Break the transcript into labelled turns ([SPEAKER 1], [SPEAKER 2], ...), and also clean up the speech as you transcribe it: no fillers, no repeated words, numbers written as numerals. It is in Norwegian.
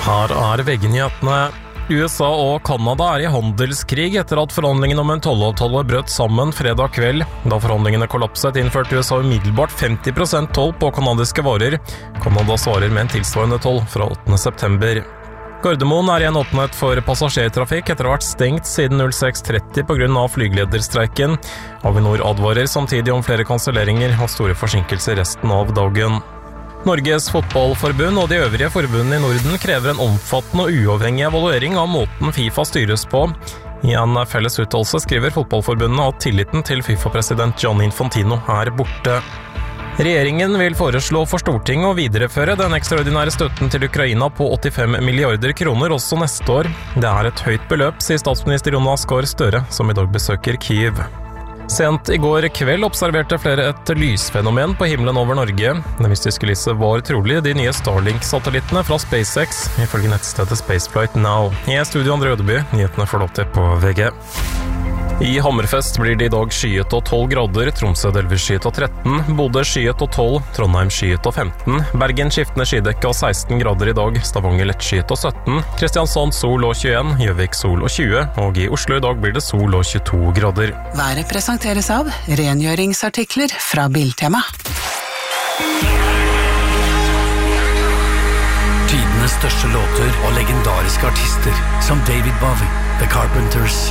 [SPEAKER 1] Her VG-nyhetene. USA og Kanada I handelskrig etter at forhandlingene om en tollavtale brøt sammen fredag kveld. Da forhandlingene kollapset, innførte USA umiddelbart 50% toll på kanadiske varer. Kanada svarer med en tilsvarende toll fra 8. september. Gardermoen igjen åpnet for passasjertrafikk etter å ha vært stengt siden 06.30 på grunn av flygelederstreiken. Avinor advarer samtidig om flere kanselleringer og store forsinkelser resten av dagen. Norges fotballforbund og de øvrige forbundene I Norden krever en omfattende og uavhengig evaluering av måten FIFA styres på. I en felles uttalelse skriver fotballforbundene at tilliten til FIFA-president Gianni Infantino borte. Regjeringen vil foreslå for Stortinget å videreføre den ekstraordinære støtten til Ukraina på 85 milliarder kroner også neste år. Det et høyt beløp, sier statsminister Jonas Gahr Støre, som I dag besøker Kyiv. Sent I går kveld observerte flere et lysfenomen på himmelen over Norge. Det mystiske lyset var trolig de nye Starlink-satellittene fra SpaceX, ifølge nettstedet Spaceflight Now. I studio André Ødeby, nyhetene får dere på VG. I Hammerfest blir det I dag skyet og 12 grader, Tromsø delvis skyet og 13, Bodø skyet og 12, Trondheim skyet og 15, Bergen skiftende skydekke og 16 grader I dag, Stavanger lett skyet og 17, Kristiansand sol og 21, Gjøvik sol og 20, og I Oslo I dag blir det sol og 22 grader.
[SPEAKER 2] Været presenteres av rengjøringsartikler fra Biltema.
[SPEAKER 3] Tidenes største låter og legendariske artister som David Bowie, The Carpenters,